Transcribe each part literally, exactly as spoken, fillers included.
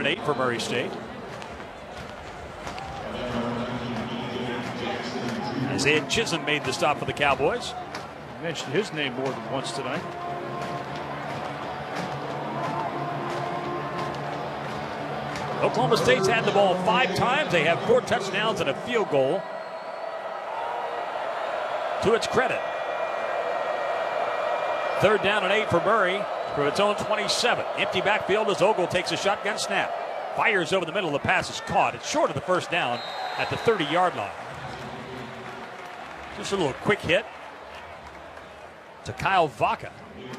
and eight for Murray State. Isaiah Chisholm made the stop for the Cowboys. You mentioned his name more than once tonight. Oklahoma State's had the ball five times. They have four touchdowns and a field goal. To its credit. Third down and eight for Murray from its own twenty-seven. Empty backfield as Ogle takes a shotgun snap. Fires over the middle. The pass is caught. It's short of the first down at the thirty-yard line. Just a little quick hit to Kyle Vaca.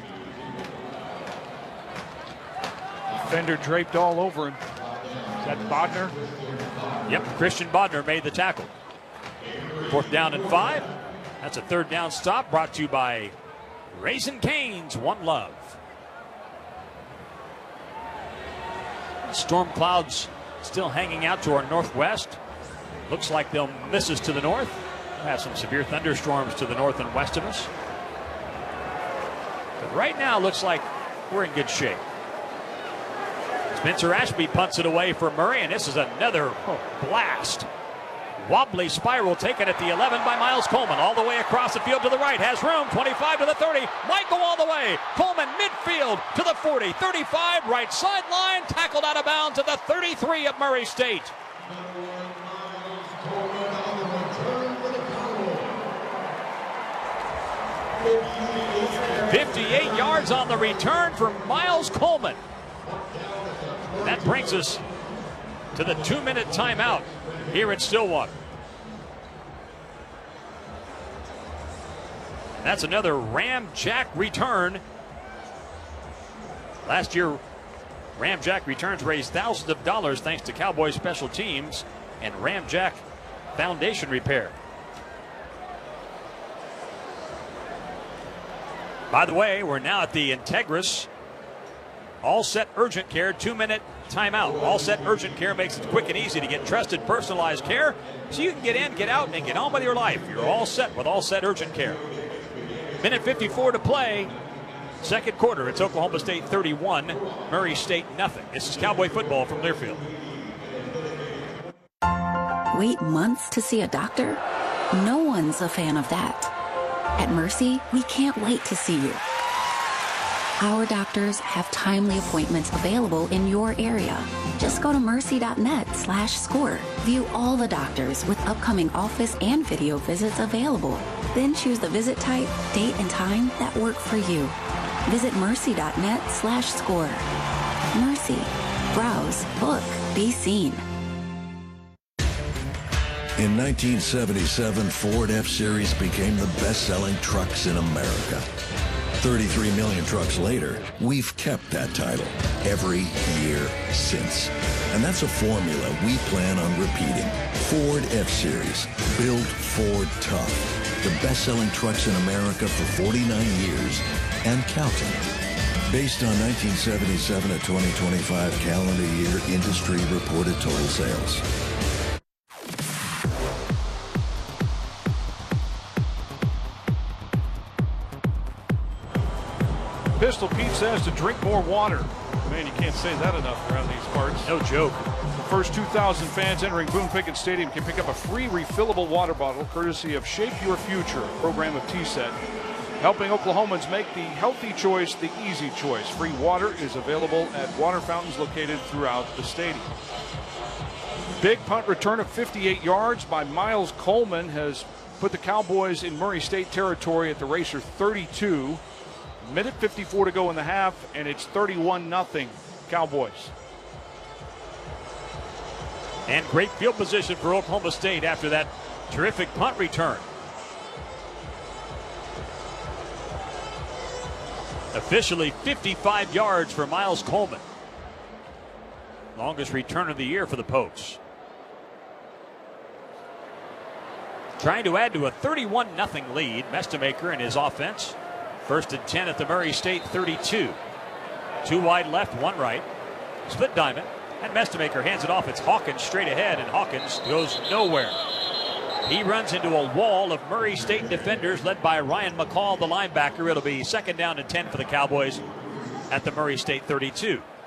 Defender draped all over him. Is that Bodner? Yep, Christian Bodner made the tackle. Fourth down and five. That's a third down stop brought to you by Raising Cane's One Love. Storm clouds still hanging out to our northwest. Looks like they'll miss us to the north. We'll have some severe thunderstorms to the north and west of us. But right now, looks like we're in good shape. Spencer Ashby punts it away for Murray, and this is another blast. Wobbly spiral taken at the eleven by Miles Coleman. All the way across the field to the right. Has room. twenty-five to the thirty. Might go all the way. Coleman midfield to the forty. thirty-five right sideline. Tackled out of bounds at the thirty-three of Murray State. fifty-eight yards on the return for Miles Coleman. That brings us to the two-minute timeout here at Stillwater. That's another Ramjack return. Last year, Ramjack returns raised thousands of dollars thanks to Cowboys special teams and Ramjack Foundation repair. By the way, we're now at the Integris All Set Urgent Care two-minute timeout. All Set Urgent Care makes it quick and easy to get trusted, personalized care so you can get in, get out, and get on with your life. You're all set with All Set Urgent Care. Minute fifty-four to play. Second quarter, it's Oklahoma State thirty-one, Murray State nothing. This is Cowboy football from Learfield. Wait months to see a doctor? No one's a fan of that. At Mercy, we can't wait to see you. Our doctors have timely appointments available in your area. Just go to mercy.net slash score. View all the doctors with upcoming office and video visits available. Then choose the visit type, date, and time that work for you. Visit mercy.net slash score. Mercy. Browse, book, be seen. In nineteen seventy-seven, Ford F-Series became the best-selling trucks in America. thirty-three million trucks later, we've kept that title every year since. And that's a formula we plan on repeating. Ford F-Series, built Ford tough. The best-selling trucks in America for forty-nine years and counting. Based on nineteen seventy-seven to twenty twenty-five calendar year industry reported total sales. Pistol Pete says to drink more water. Man, you can't say that enough around these parts. No joke. The first two thousand fans entering Boone Pickett Stadium can pick up a free refillable water bottle courtesy of Shape Your Future, a program of T SET, helping Oklahomans make the healthy choice the easy choice. Free water is available at water fountains located throughout the stadium. Big punt return of fifty-eight yards by Miles Coleman has put the Cowboys in Murray State territory at the Racer thirty-two. Minute fifty-four to go in the half, and it's thirty-one nothing Cowboys. And great field position for Oklahoma State after that terrific punt return. Officially fifty-five yards for Miles Coleman. Longest return of the year for the Pokes. Trying to add to a thirty-one nothing lead, Mestemaker and his offense. First and ten at the Murray State thirty-two. Two wide left, one right. Split diamond. And Mestemaker hands it off. It's Hawkins straight ahead, and Hawkins goes nowhere. He runs into a wall of Murray State defenders led by Ryan McCall, the linebacker. It'll be second down and ten for the Cowboys at the Murray State thirty-two.